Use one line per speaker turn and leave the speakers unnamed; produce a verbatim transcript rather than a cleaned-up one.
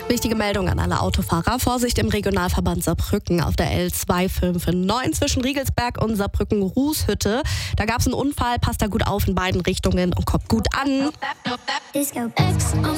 Wichtige Meldung an alle Autofahrer. Vorsicht im Regionalverband Saarbrücken auf der L zwei fünf neun zwischen Riegelsberg und Saarbrücken-Rußhütte. Da gab es einen Unfall, passt da gut auf in beiden Richtungen und kommt gut an.